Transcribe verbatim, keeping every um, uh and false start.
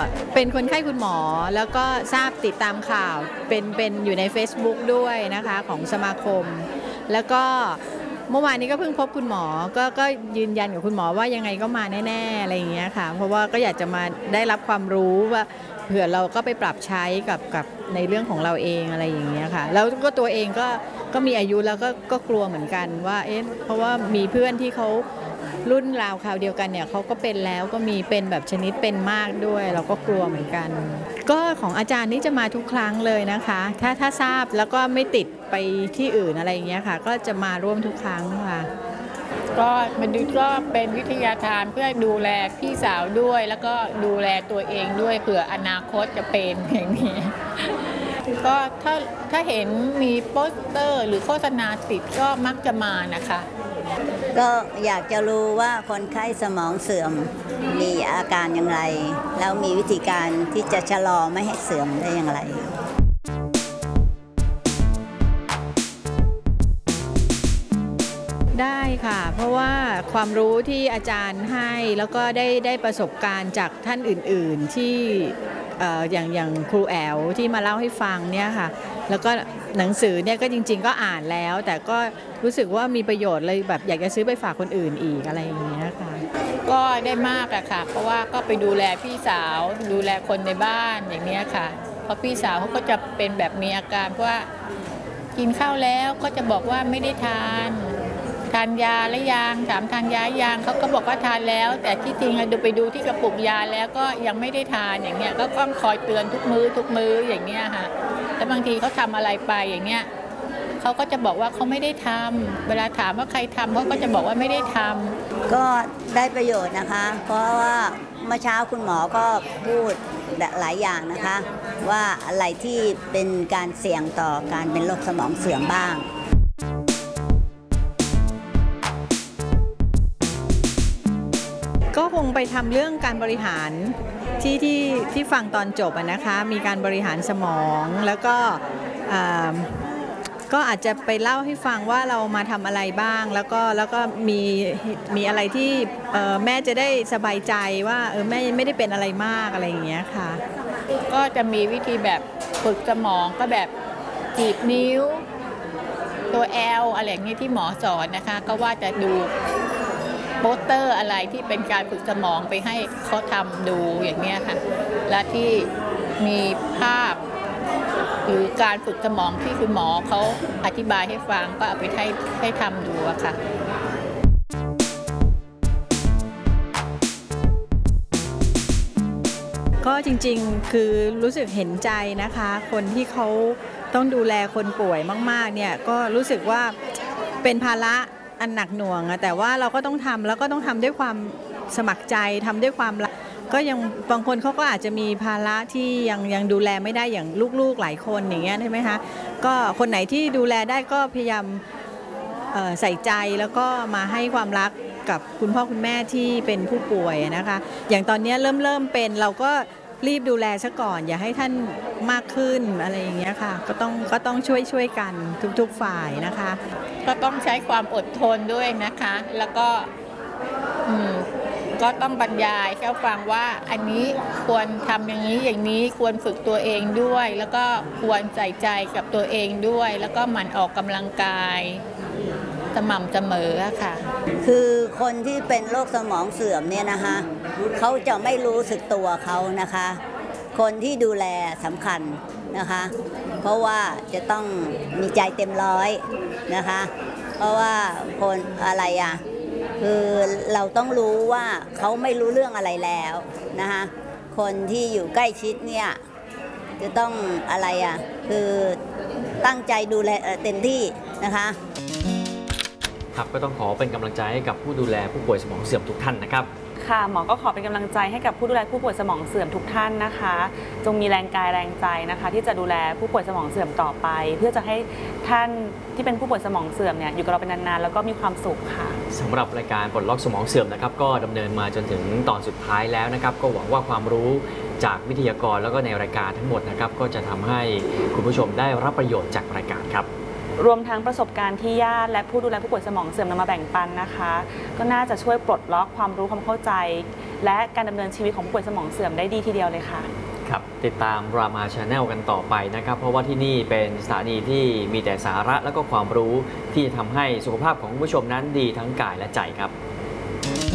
เป็นคนไข้คุณหมอแล้วก็ทราบติดตามข่าวเป็นเป็นอยู่ใน Facebook ด้วยนะคะของสมาคมแล้วก็เมื่อวานนี้ก็เพิ่งพบคุณหมอก็ก็ยืนยันกับคุณหมอว่ายังไงก็มาแน่ๆอะไรอย่างเงี้ยค่ะเพราะว่าก็อยากจะมาได้รับความรู้ว่าเผื่อเราก็ไปปรับใช้กับกับในเรื่องของเราเองอะไรอย่างเงี้ยค่ะแล้วก็ตัวเองก็ก็มีอายุแล้วก็ก็กลัวเหมือนกันว่าเอ๊ะเพราะว่ามีเพื่อนที่เขารุ่นราวคราวเดียวกันเนี่ยเขาก็เป็นแล้วก็มีเป็นแบบชนิดเป็นมากด้วยเราก็กลัวเหมือนกันก็ของอาจารย์นี่จะมาทุกครั้งเลยนะคะถ้าถ้าทราบแล้วก็ไม่ติดไปที่อื่นอะไรอย่างเงี้ยค่ะก็จะมาร่วมทุกครั้งค่ะก็มันดูก็เป็นวิทยาทานเพื่อดูแลพี่สาวด้วยแล้วก็ดูแลตัวเองด้วยเผื่ออนาคตจะเป็นอย่างนี้ก็ถ้าถ้าเห็นมีโปสเตอร์หรือโฆษณาติดก็มักจะมานะคะก็อยากจะรู้ว่าคนไข้สมองเสื่อมมีอาการอย่างไรแล้วมีวิธีการที่จะชะลอไม่ให้เสื่อมได้อย่างไรได้ค่ะเพราะว่าความรู้ที่อาจารย์ให้แล้วก็ได้ได้ประสบการณ์จากท่านอื่นๆที่อย่างอย่างครูแอลที่มาเล่าให้ฟังเนี่ยค่ะแล้วก็หนังสือเนี่ยก็จริงๆก็อ่านแล้วแต่ก็รู้สึกว่ามีประโยชน์เลยแบบอยากจะซื้อไปฝากคนอื่นอีกอะไรอย่างเงี้ยค่ะก็ได้มากอะค่ะเพราะว่าก็ไปดูแลพี่สาวดูแลคนในบ้านอย่างเนี้ยค่ะเพราะพี่สาวเขาก็จะเป็นแบบมีอาการเพราะว่ากินข้าวแล้วก็จะบอกว่าไม่ได้ทานทานยาและยางถามทานยายางเขาก็บอกว่าทานแล้วแต่ที่จริงอะดูไปดูที่กระปุกยาแล้วก็ยังไม่ได้ทานอย่างเงี้ยก็ต้องคอยเตือนทุกมื้อทุกมื้ออย่างเงี้ยค่ะแล้วบางทีเขาทำอะไรไปอย่างเงี้ยเขาก็จะบอกว่าเขาไม่ได้ทำเวลาถามว่าใครทำเขาก็จะบอกว่าไม่ได้ทำก็ได้ประโยชน์นะคะเพราะว่าเมื่อเช้าคุณหมอก็พูดหลายอย่างนะคะว่าอะไรที่เป็นการเสี่ยงต่อการเป็นโรคสมองเสื่อมบ้างก็คงไปทำเรื่องการบริหารที่ที่ที่ฟังตอนจบนะคะมีการบริหารสมองแล้วก็ก็อาจจะไปเล่าให้ฟังว่าเรามาทำอะไรบ้างแล้วก็แล้วก็มีมีอะไรที่แม่จะได้สบายใจว่าเออแม่ไม่ได้เป็นอะไรมากอะไรอย่างเงี้ยค่ะก็จะมีวิธีแบบฝึกสมองก็แบบจีบนิ้วตัว L อะไรอย่างนี้ที่หมอสอนนะคะก็ว่าจะดูโปสเตอร์อะไรที่เป็นการฝึกสมองไปให้เขาทำดูอย่างนี้ค่ะและที่มีภาพหรือการฝึกสมองที่คุณหมอเขาอธิบายให้ฟังก็เอาไปให้ให้ทำดูอะค่ะก็จริงๆคือรู้สึกเห็นใจนะคะคนที่เขาต้องดูแลคนป่วยมากๆเนี่ยก็รู้สึกว่าเป็นภาระอันหนักหน่วงอะแต่ว่าเราก็ต้องทำแล้วก็ต้องทำด้วยความสมัครใจทำด้วยความรักก็ยังบางคนเขาก็อาจจะมีภาระที่ยังยังดูแลไม่ได้อย่างลูกๆหลายคนอย่างเงี้ยใช่ไหมคะก็คนไหนที่ดูแลได้ก็พยายามใส่ใจแล้วก็มาให้ความรักกับคุณพ่อคุณแม่ที่เป็นผู้ป่วยนะคะอย่างตอนนี้เริ่มเริ่มเป็นเราก็รีบดูแลซะก่อนอย่าให้ท่านมากขึ้นอะไรอย่างเงี้ยค่ะก็ต้องก็ต้องช่วยช่วยกันทุกๆฝ่ายนะคะก็ต้องใช้ความอดทนด้วยนะคะแล้วก็ก็ต้องบรรยายให้ฟังว่าอันนี้ควรทำอย่างนี้อย่างนี้ควรฝึกตัวเองด้วยแล้วก็ควรใส่ใจกับตัวเองด้วยแล้วก็หมั่นออกกำลังกายสม่ำเสมอค่ะคือคนที่เป็นโรคสมองเสื่อมเนี่ยนะคะเขาจะไม่รู้สึกตัวเขานะคะคนที่ดูแลสำคัญนะคะเพราะว่าจะต้องมีใจเต็มร้อยนะคะเพราะว่าคนอะไรอ่ะคือเราต้องรู้ว่าเขาไม่รู้เรื่องอะไรแล้วนะคะคนที่อยู่ใกล้ชิดเนี่ยจะต้องอะไรอ่ะคือตั้งใจดูแลเต็มที่นะคะครับก็ต้องขอเป็นกำลังใจให้กับผู้ดูแลผู้ป่วยสมองเสื่อมทุกท่านนะครับค่ะหมอก็ขอเป็นกำลังใจให้กับผู้ดูแลผู้ป่วยสมองเสื่อมทุกท่านนะคะจงมีแรงกายแรงใจนะคะที่จะดูแลผู้ป่วยสมองเสื่อมต่อไปเพื่อจะให้ท่านที่เป็นผู้ป่วยสมองเสื่อมเนี่ยอยู่กับเราเป็นนานๆแล้วก็มีความสุขค่ะสำหรับรายการปลดล็อกสมองเสื่อมนะครับก็ดำเนินมาจนถึงตอนสุดท้ายแล้วนะครับก็หวังว่าความรู้จากวิทยากรแล้วก็ในรายการทั้งหมดนะครับก็จะทำให้คุณผู้ชมได้รับประโยชน์จากรายการครับรวมทั้งประสบการณ์ที่ญาติและผู้ดูแลผู้ป่วยสมองเสื่อมนำมาแบ่งปันนะคะก็น่าจะช่วยปลดล็อกความรู้ความเข้าใจและการดำเนินชีวิตของผู้ป่วยสมองเสื่อมได้ดีทีเดียวเลยค่ะครับติดตามรามาชาแนลกันต่อไปนะครับ เพราะว่าที่นี่เป็นสถานีที่มีแต่สาระและก็ความรู้ที่จะทำให้สุขภาพของคุณผู้ชมนั้นดีทั้งกายและใจครับ